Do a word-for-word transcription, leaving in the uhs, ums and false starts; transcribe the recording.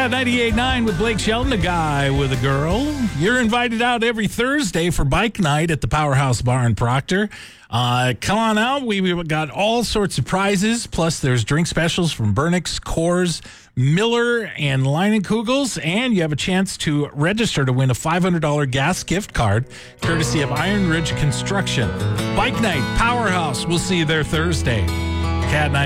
Cat ninety-eight point nine with Blake Shelton, a guy with a girl. You're invited out every Thursday for bike night at the Powerhouse Bar in Proctor. Uh, come on out. We, we've got all sorts of prizes. Plus, there's drink specials from Burnix, Coors, Miller, and Leinenkugels. And you have a chance to register to win a five hundred dollars gas gift card, courtesy of Iron Ridge Construction. Bike night, Powerhouse. We'll see you there Thursday. Cat